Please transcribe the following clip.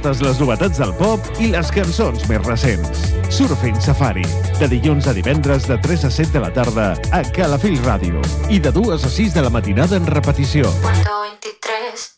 totes les novetats del pop i les cançons més recents. Surfing Safari, de dilluns a divendres de 3 a 7 de la tarda a Calafell Ràdio i de 2 a 6 de la matinada en repetició. 123